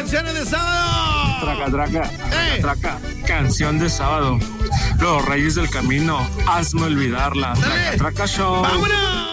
canciones de sábado. Traca, traca, traca, canción de sábado. Los Reyes del Camino, hazme olvidarla. Dale. Traca, traca show. ¡Vámonos!